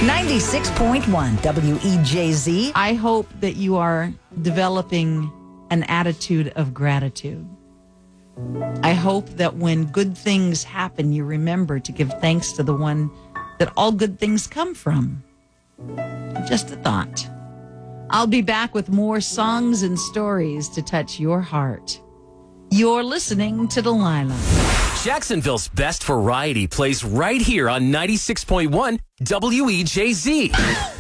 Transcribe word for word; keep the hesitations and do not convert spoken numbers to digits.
ninety-six point one W E J Z. I hope that you are developing an attitude of gratitude. I hope that when good things happen, you remember to give thanks to the one that all good things come from. Just a thought. I'll be back with more songs and stories to touch your heart. You're listening to Delilah. Jacksonville's best variety plays right here on ninety-six point one W E J Z.